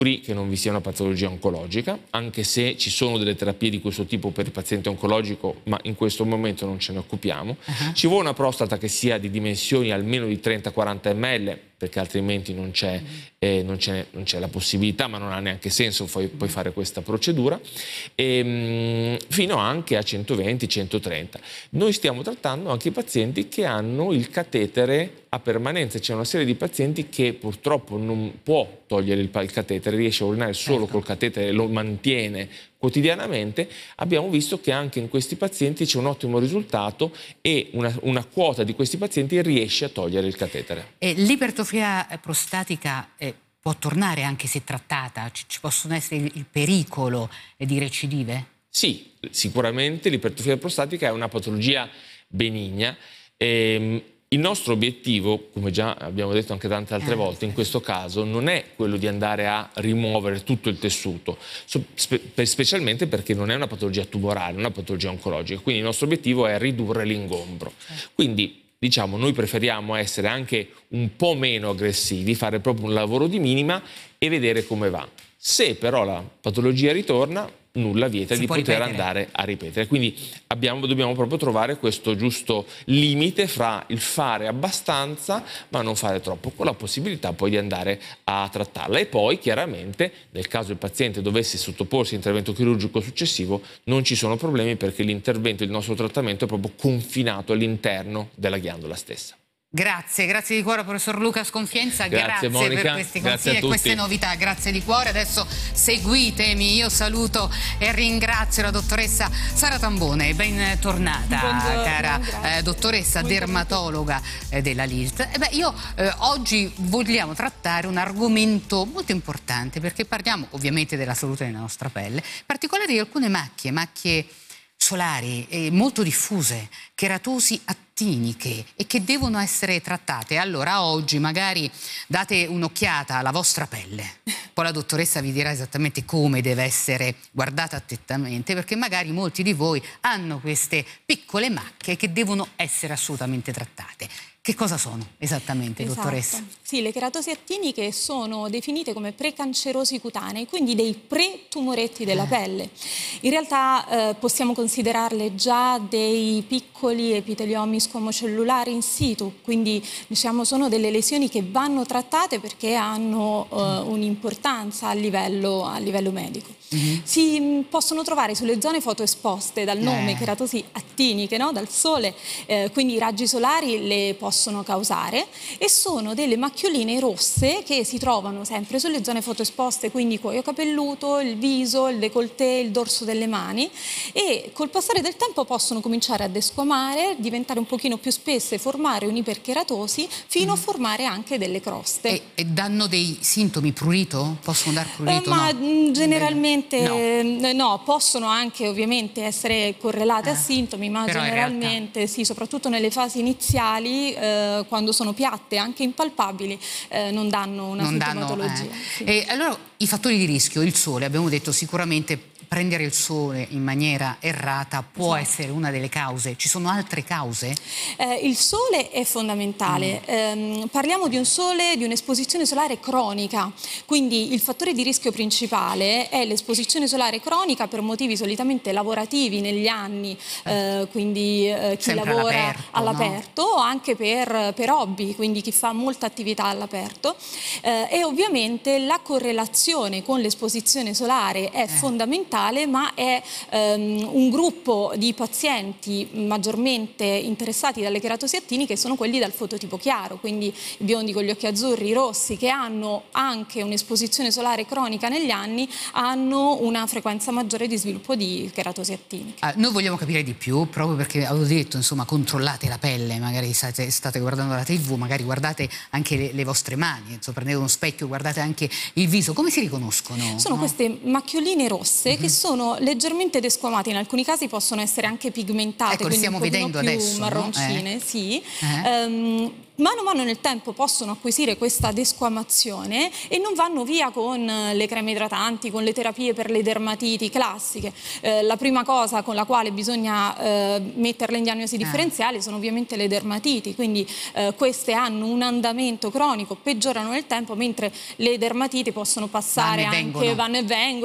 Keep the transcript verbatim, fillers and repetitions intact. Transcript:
che non vi sia una patologia oncologica, anche se ci sono delle terapie di questo tipo per il paziente oncologico, ma in questo momento non ce ne occupiamo. Uh-huh. Ci vuole una prostata che sia di dimensioni almeno di trenta quaranta millilitri, perché altrimenti non c'è, uh-huh. eh, non c'è, non c'è la possibilità, ma non ha neanche senso poi, poi fare questa procedura, e, mh, fino anche a centoventi centotrenta. Noi stiamo trattando anche i pazienti che hanno il catetere a permanenza. C'è una serie di pazienti che purtroppo non può togliere il, il catetere, riesce a urinare solo ecco. col catetere, lo mantiene quotidianamente. Abbiamo visto che anche in questi pazienti c'è un ottimo risultato e una, una quota di questi pazienti riesce a togliere il catetere. E l'ipertrofia prostatica eh, può tornare anche se trattata? Ci, ci possono essere il, il pericolo eh, di recidive? Sì, sicuramente l'ipertrofia prostatica è una patologia benigna. Ehm, Il nostro obiettivo, come già abbiamo detto anche tante altre volte, in questo caso non è quello di andare a rimuovere tutto il tessuto, specialmente perché non è una patologia tumorale, è una patologia oncologica. Quindi il nostro obiettivo è ridurre l'ingombro. Quindi, diciamo, noi preferiamo essere anche un po' meno aggressivi, fare proprio un lavoro di minima e vedere come va. Se però la patologia ritorna, nulla vieta si di poter ripetere. andare a ripetere. Quindi abbiamo, dobbiamo proprio trovare questo giusto limite fra il fare abbastanza ma non fare troppo, con la possibilità poi di andare a trattarla. E poi chiaramente nel caso il paziente dovesse sottoporsi a intervento chirurgico successivo non ci sono problemi, perché l'intervento, il nostro trattamento è proprio confinato all'interno della ghiandola stessa. Grazie, grazie di cuore professor Luca Sconfienza, grazie, grazie Monica, per questi consigli e queste novità, grazie di cuore. Adesso seguitemi, io saluto e ringrazio la dottoressa Sara Tambone, bentornata. Buongiorno, cara eh, dottoressa Buongiorno. dermatologa eh, della L I S T. E beh, io eh, oggi vogliamo trattare un argomento molto importante, perché parliamo ovviamente della salute della nostra pelle, in particolare di alcune macchie, macchie solari eh, molto diffuse, cheratosi attiniche e che devono essere trattate. Allora oggi magari date un'occhiata alla vostra pelle, poi la dottoressa vi dirà esattamente come deve essere guardata attentamente, perché magari molti di voi hanno queste piccole macchie che devono essere assolutamente trattate. Che cosa sono esattamente, esatto. dottoressa? Sì, le keratosi attiniche sono definite come precancerosi cutanei, quindi dei pre-tumoretti della eh. pelle. In realtà eh, possiamo considerarle già dei piccoli epiteliomi scomocellulari in situ, quindi diciamo sono delle lesioni che vanno trattate perché hanno eh, un'importanza a livello, a livello medico. Mm-hmm. Si mh, possono trovare sulle zone fotoesposte dal nome eh. keratosi attiniche, no? Dal sole, eh, quindi i raggi solari le possono causare, e sono delle macchioline rosse che si trovano sempre sulle zone fotoesposte, quindi cuoio capelluto, il viso, il décolleté, il dorso delle mani, e col passare del tempo possono cominciare a desquamare, diventare un pochino più spesse, formare un'ipercheratosi fino mm. a formare anche delle croste. E, e danno dei sintomi? Prurito? Possono dar prurito? Eh, ma no. generalmente no. no, possono anche ovviamente essere correlate eh. a sintomi, ma Però generalmente realtà... sì, soprattutto nelle fasi iniziali, eh, quando sono piatte, anche impalpabili, eh, non danno una non sintomatologia. Danno, eh. sì. E allora i fattori di rischio, il sole, abbiamo detto sicuramente prendere il sole in maniera errata può esatto. essere una delle cause. Ci sono altre cause? Eh, il sole è fondamentale. Mm. Eh, parliamo di un sole, di un'esposizione solare cronica, quindi il fattore di rischio principale è l'esposizione solare cronica per motivi solitamente lavorativi negli anni, eh, quindi eh, chi Sempre lavora all'aperto, no? o anche per, per hobby, quindi chi fa molta attività all'aperto. Eh, e ovviamente la correlazione con l'esposizione solare è eh. fondamentale, ma è um, un gruppo di pazienti maggiormente interessati dalle keratosi attiniche sono quelli dal fototipo chiaro, quindi i biondi con gli occhi azzurri, i rossi, che hanno anche un'esposizione solare cronica negli anni, hanno una frequenza maggiore di sviluppo di keratosi attiniche. Ah, noi vogliamo capire di più, proprio perché avevo detto, insomma, controllate la pelle, magari state, state guardando la tivù, magari guardate anche le, le vostre mani, insomma, prendete uno specchio, guardate anche il viso. Come si riconoscono? Sono no? queste macchioline rosse mm-hmm. che sono leggermente desquamate, in alcuni casi possono essere anche pigmentate, ecco, quindi stiamo un pochino vedendo più adesso, marroncine, no? eh. sì. Eh. Um, mano a mano nel tempo possono acquisire questa desquamazione e non vanno via con le creme idratanti, con le terapie per le dermatiti classiche. Eh, la prima cosa con la quale bisogna eh, metterle in diagnosi differenziale ah. sono ovviamente le dermatiti, quindi eh, queste hanno un andamento cronico, peggiorano nel tempo, mentre le dermatiti possono passare vanno anche, vanno e vengono.